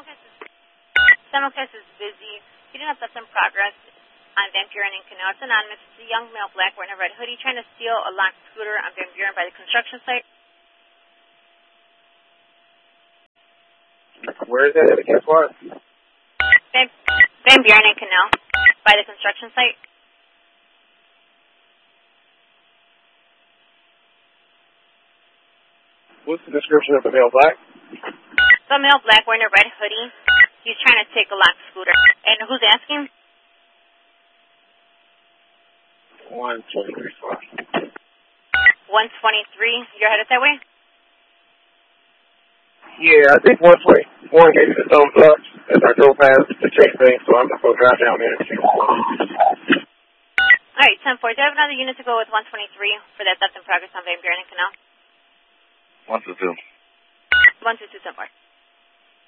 Simulcast is busy. Speeding up theft in progress on Van Buren and Canal. It's anonymous. It's a young male black wearing a red hoodie trying to steal a locked scooter on Van Buren by the construction site. Where is that? Guess what? Van Buren and Canal by the construction site. What's the description of the male black? The male black wearing a red hoodie. He's trying to take a locked scooter. And who's asking? 123. 123. You're headed that way? Yeah, I think 121 gave me the thumbs up as I drove past the chase thing, so I'm just going to drive down there and see what's going on. All right, 10-4. Do you have another unit to go with 123 for that theft in progress on Van Buren and Canal? 122. 122, 10-4.